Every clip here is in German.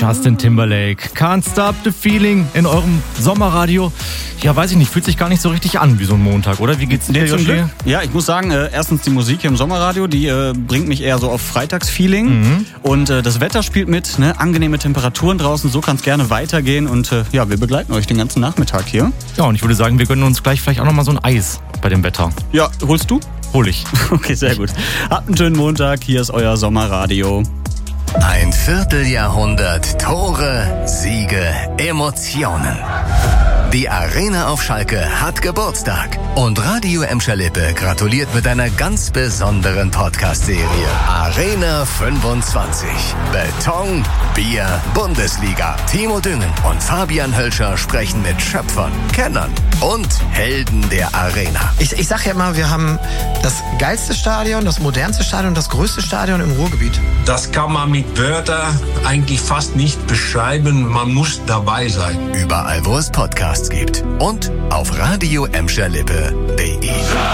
Justin Timberlake. Can't Stop the Feeling in eurem Sommerradio. Ja, weiß ich nicht, fühlt sich gar nicht so richtig an wie so ein Montag, oder? Wie geht's dir, Joshi? Ja, ich muss sagen, erstens die Musik hier im Sommerradio, die bringt mich eher so auf Freitagsfeeling. Und das Wetter spielt mit, ne? Angenehme Temperaturen draußen, so kann es gerne weitergehen. Und ja, wir begleiten euch den ganzen Nachmittag hier. Ja, und ich würde sagen, wir gönnen uns gleich vielleicht auch nochmal so ein Eis bei dem Wetter. Ja, holst du? Hol ich. Okay, sehr gut. Habt einen schönen Montag, hier ist euer Sommerradio. Ein Vierteljahrhundert Tore, Siege, Emotionen. Die Arena auf Schalke hat Geburtstag und Radio Emscher-Lippe gratuliert mit einer ganz besonderen Podcast-Serie. Arena 25. Beton, Bier, Bundesliga. Timo Düngen und Fabian Hölscher sprechen mit Schöpfern, Kennern und Helden der Arena. Ich sag ja immer, wir haben das geilste Stadion, das modernste Stadion, das größte Stadion im Ruhrgebiet. Das kann man mit Wörtern eigentlich fast nicht beschreiben. Man muss dabei sein. Überall, wo es Podcasts gibt. Und auf radioemscherlippe.de.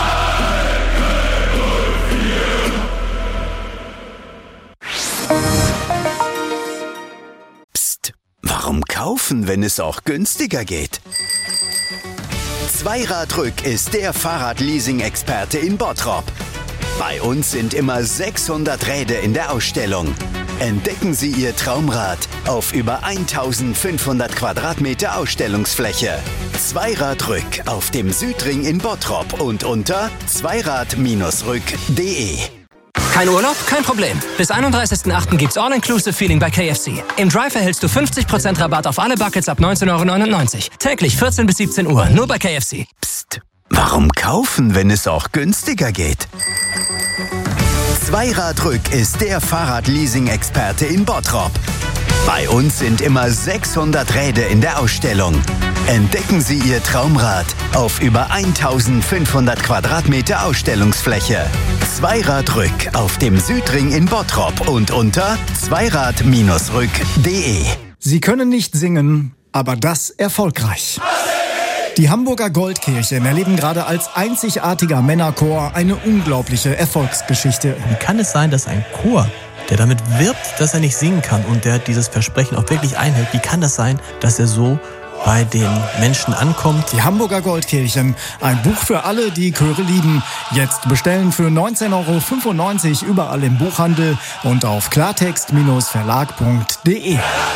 Psst, warum kaufen, wenn es auch günstiger geht? Zweiradrück ist der Fahrradleasing-Experte in Bottrop. Bei uns sind immer 600 Räder in der Ausstellung. Entdecken Sie Ihr Traumrad auf über 1500 Quadratmeter Ausstellungsfläche. Zweiradrück auf dem Südring in Bottrop und unter zweirad-rück.de. Kein Urlaub? Kein Problem. Bis 31.08. gibt's All-Inclusive-Feeling bei KFC. Im Drive erhältst du 50% Rabatt auf alle Buckets ab 19,99 €. Täglich 14 bis 17 Uhr, nur bei KFC. Psst, warum kaufen, wenn es auch günstiger geht? Zweiradrück ist der Fahrradleasing-Experte in Bottrop. Bei uns sind immer 600 Räder in der Ausstellung. Entdecken Sie Ihr Traumrad auf über 1500 Quadratmeter Ausstellungsfläche. Zweiradrück auf dem Südring in Bottrop und unter zweirad-rück.de. Sie können nicht singen, aber das erfolgreich. Die Hamburger Goldkirchen erleben gerade als einzigartiger Männerchor eine unglaubliche Erfolgsgeschichte. Wie kann es sein, dass ein Chor, der damit wirbt, dass er nicht singen kann und der dieses Versprechen auch wirklich einhält, wie kann das sein, dass er so bei den Menschen ankommt? Die Hamburger Goldkirchen, ein Buch für alle, die Chöre lieben. Jetzt bestellen für 19,95 € überall im Buchhandel und auf klartext-verlag.de.